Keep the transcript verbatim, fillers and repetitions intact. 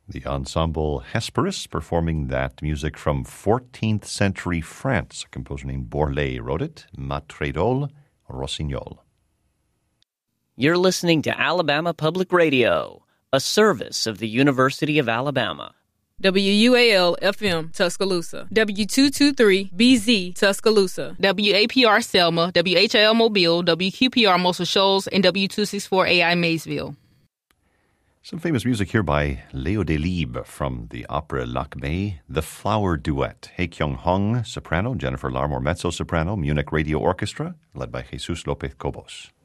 The ensemble Hesperus performing that music from fourteenth century France. A composer named Bourlet wrote it, Matredol Rossignol. You're listening to Alabama Public Radio, a service of the University of Alabama. W U A L F M Tuscaloosa, W two twenty-three B Z Tuscaloosa, W A P R Selma, W H I L Mobile, W Q P R Muscle Shoals, and W two sixty-four A I Maysville. Some famous music here by Leo Delibes from the opera Lakmé, The Flower Duet. Hae Kyung-hong, soprano, Jennifer Larmore, mezzo-soprano, Munich Radio Orchestra, led by Jesus Lopez Cobos.